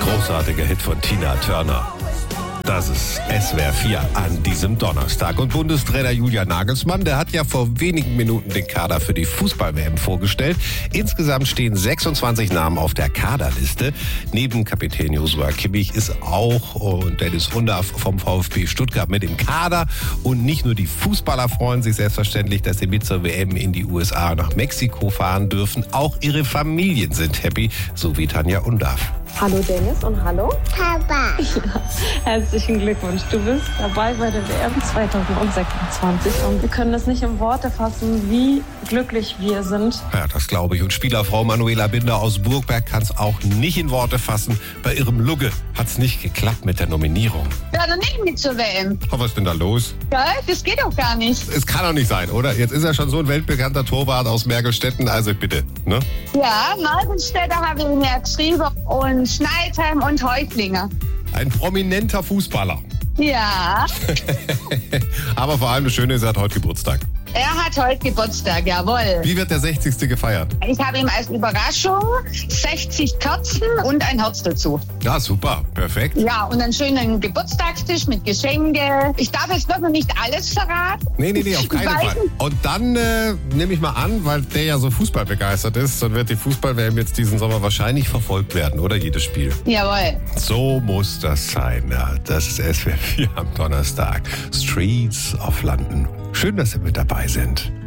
Großartiger Hit von Tina Turner. Das ist SWR 4 an diesem Donnerstag. Und Bundestrainer Julian Nagelsmann, der hat ja vor wenigen Minuten den Kader für die Fußball-WM vorgestellt. Insgesamt stehen 26 Namen auf der Kaderliste. Neben Kapitän Joshua Kimmich ist auch Dennis Undaff vom VfB Stuttgart mit im Kader. Und nicht nur die Fußballer freuen sich selbstverständlich, dass sie mit zur WM in die USA nach Mexiko fahren dürfen. Auch ihre Familien sind happy, so wie Tanja Undaff. Hallo Dennis und hallo Papa. Ja, herzlichen Glückwunsch. Du bist dabei bei der WM 2026 und wir können das nicht in Worte fassen, wie glücklich wir sind. Ja, das glaube ich. Und Spielerfrau Manuela Binder aus Burgberg kann es auch nicht in Worte fassen. Bei ihrem Lugge hat es nicht geklappt mit der Nominierung. Ja, dann nicht mit zur WM. Oh, was ist denn da los? Ja, das geht doch gar nicht. Es kann doch nicht sein, oder? Jetzt ist er schon so ein weltbekannter Torwart aus Mergelstetten. Also bitte, ne? Ja, Markenstädter habe ich ihn ja geschrieben und Schneidheim und Häuptlinge. Ein prominenter Fußballer. Ja, Aber vor allem das Schöne ist, er hat heute Geburtstag. er hat heute Geburtstag, jawohl. Wie wird der 60. gefeiert? Ich habe ihm als Überraschung 60 Kerzen und ein Herz dazu. Ja, super. Perfekt. Ja, und einen schönen Geburtstagstisch mit Geschenke. Ich darf jetzt noch nicht alles verraten. Nee, auf keinen Fall. Und dann nehme ich mal an, weil der ja so fußballbegeistert ist, dann wird die Fußball-WM jetzt diesen Sommer wahrscheinlich verfolgt werden, oder? Jedes Spiel. Jawohl. So muss das sein. Ja, das ist SWR 4 am Donnerstag. Streets of London. Schön, dass Sie mit dabei sind.